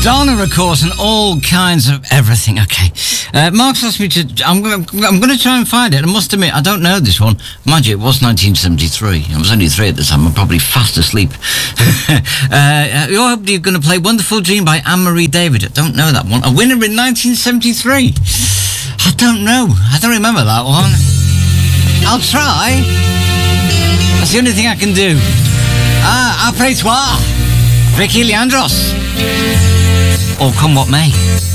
Donna, of course, and all kinds of everything. Okay. Mark's asked me to... I'm going to try and find it. I must admit, I don't know this one. Mind you, it was 1973. I was only 3 at the time. I'm probably fast asleep. You're going to play Wonderful Dream by Anne-Marie David. I don't know that one. A winner in 1973. I don't know. I don't remember that one. I'll try. That's the only thing I can do. Après toi. Vicky Leandros. Or come what may.